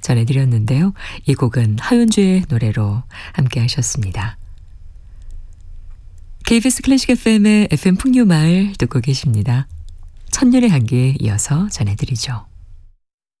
전해드렸는데요. 이 곡은 하윤주의 노래로 함께 하셨습니다. KBS 클래식 FM의 FM 풍류마을 듣고 계십니다. 천년의 한기에 이어서 전해드리죠.